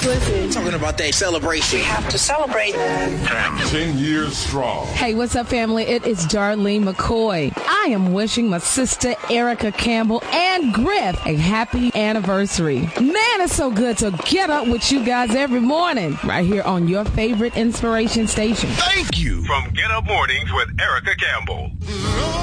listen. Talking about that celebration. We have to celebrate. 10 years strong. Hey, what's up, family? It is Darlene McCoy. I am wishing my sister Erica Campbell and Griff a happy anniversary. Man, it's so good to get up with you guys every morning right here on your favorite inspiration station. Thank you. From Get Up Mornings with Erica Campbell.